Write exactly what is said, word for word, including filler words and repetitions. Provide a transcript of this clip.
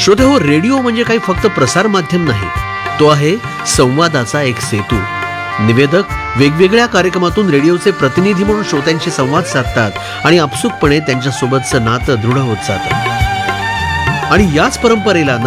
श्रोतेहो, radio म्हणजे काही फक्त प्रसार माध्यम नाही, तो आहे संवादाचा एक सेतू. निवेदक वेगवेगळ्या कार्यक्रमातून रेडिओचे प्रतिनिधी म्हणून श्रोत्यांशी संवाद साधतात आणि आपसुकपणे त्यांच्यासोबतचं नातं दृढ होत जातं. आणि याच परंपरेला